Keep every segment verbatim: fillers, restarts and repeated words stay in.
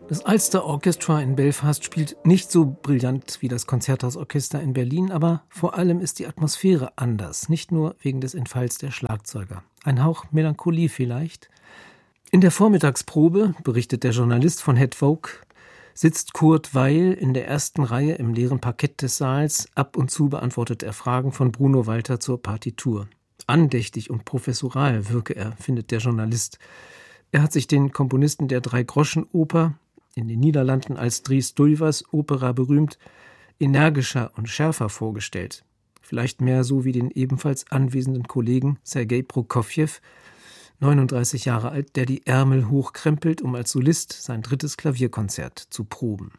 Das Ulster Orchestra in Belfast spielt nicht so brillant wie das Konzerthausorchester in Berlin, aber vor allem ist die Atmosphäre anders, nicht nur wegen des Entfalls der Schlagzeuger. Ein Hauch Melancholie vielleicht? In der Vormittagsprobe, berichtet der Journalist von Het Volk, sitzt Kurt Weill in der ersten Reihe im leeren Parkett des Saals. Ab und zu beantwortet er Fragen von Bruno Walter zur Partitur. Andächtig und professoral wirke er, findet der Journalist. Er hat sich den Komponisten der Drei-Groschen-Oper, in den Niederlanden als Dries Duyvers Opera berühmt, energischer und schärfer vorgestellt. Vielleicht mehr so wie den ebenfalls anwesenden Kollegen Sergei Prokofjew, neununddreißig Jahre alt, der die Ärmel hochkrempelt, um als Solist sein drittes Klavierkonzert zu proben.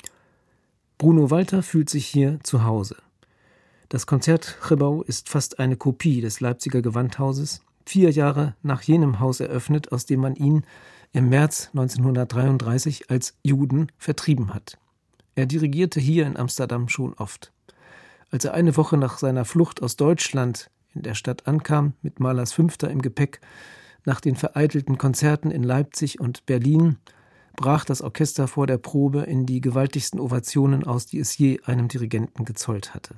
Bruno Walter fühlt sich hier zu Hause. Das Konzertgebouw ist fast eine Kopie des Leipziger Gewandhauses, vier Jahre nach jenem Haus eröffnet, aus dem man ihn im März neunzehnhundertdreiunddreißig als Juden vertrieben hat. Er dirigierte hier in Amsterdam schon oft. Als er eine Woche nach seiner Flucht aus Deutschland in der Stadt ankam, mit Mahlers Fünfter im Gepäck, nach den vereitelten Konzerten in Leipzig und Berlin, brach das Orchester vor der Probe in die gewaltigsten Ovationen aus, die es je einem Dirigenten gezollt hatte.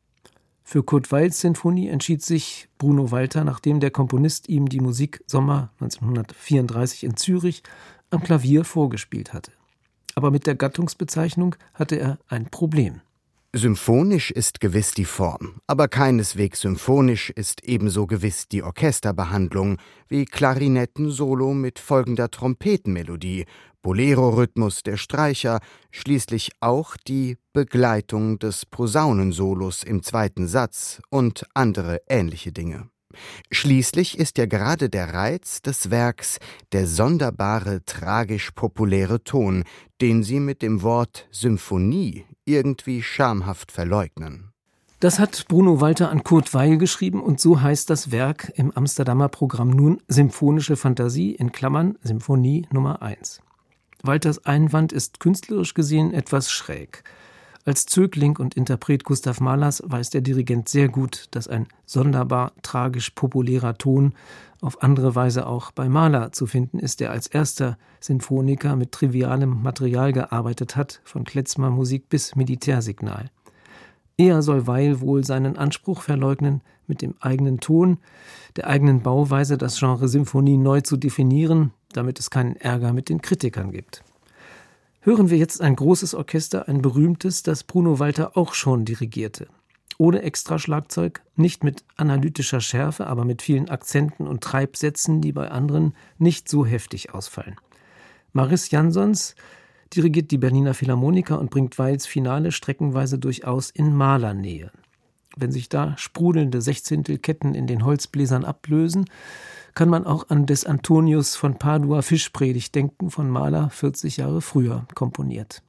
Für Kurt Weills Sinfonie entschied sich Bruno Walter, nachdem der Komponist ihm die Musik Sommer neunzehnhundertvierunddreißig in Zürich am Klavier vorgespielt hatte. Aber mit der Gattungsbezeichnung hatte er ein Problem. Symphonisch ist gewiss die Form, aber keineswegs symphonisch ist ebenso gewiss die Orchesterbehandlung wie Klarinetten-Solo mit folgender Trompetenmelodie, Bolero-Rhythmus der Streicher, schließlich auch die Begleitung des Posaunensolos im zweiten Satz und andere ähnliche Dinge. Schließlich ist ja gerade der Reiz des Werks der sonderbare, tragisch-populäre Ton, den sie mit dem Wort Symphonie irgendwie schamhaft verleugnen. Das hat Bruno Walter an Kurt Weill geschrieben und so heißt das Werk im Amsterdamer Programm nun Symphonische Fantasie in Klammern Symphonie Nummer eins. Walters Einwand ist künstlerisch gesehen etwas schräg. Als Zögling und Interpret Gustav Mahlers weiß der Dirigent sehr gut, dass ein sonderbar tragisch populärer Ton auf andere Weise auch bei Mahler zu finden ist, der als erster Sinfoniker mit trivialem Material gearbeitet hat, von Klezmer-Musik bis Militärsignal. Eher soll Weill wohl seinen Anspruch verleugnen, mit dem eigenen Ton, der eigenen Bauweise das Genre Symphonie neu zu definieren, damit es keinen Ärger mit den Kritikern gibt. Hören wir jetzt ein großes Orchester, ein berühmtes, das Bruno Walter auch schon dirigierte. Ohne Extraschlagzeug, nicht mit analytischer Schärfe, aber mit vielen Akzenten und Treibsätzen, die bei anderen nicht so heftig ausfallen. Mariss Jansons dirigiert die Berliner Philharmoniker und bringt Weills Finale streckenweise durchaus in Mahlernähe. Wenn sich da sprudelnde Sechzehntelketten in den Holzbläsern ablösen, kann man auch an des Antonius von Padua Fischpredigt denken, von Mahler vierzig Jahre früher komponiert.